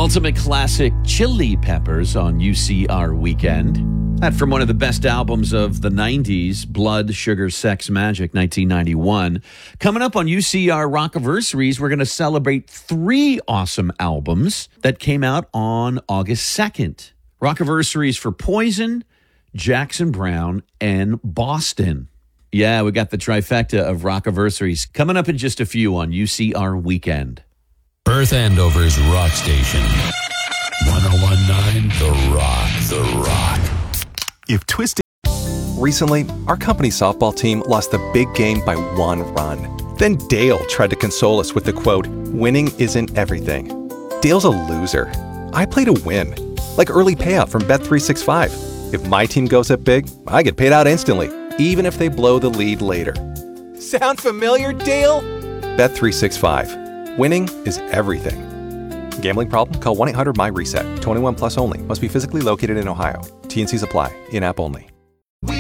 Ultimate classic Chili Peppers on UCR Weekend. That from one of the best albums of the 90s, Blood, Sugar, Sex, Magic, 1991. Coming up on UCR Rockiversaries, we're going to celebrate 3 awesome albums that came out on August 2nd. Rockiversaries for Poison, Jackson Browne, and Boston. Yeah, we got the trifecta of Rockiversaries coming up in just a few on UCR Weekend. Perth Andover's rock station. 101.9 The Rock. If Twisted... Recently, our company softball team lost the big game by 1 run. Then Dale tried to console us with the quote, "Winning isn't everything." Dale's a loser. I play to win. Like early payout from Bet365. If my team goes up big, I get paid out instantly, even if they blow the lead later. Sound familiar, Dale? Bet365. Winning is everything. Gambling problem? Call 1-800-MY-RESET. 21 plus only. Must be physically located in Ohio. T&Cs apply. In-app only.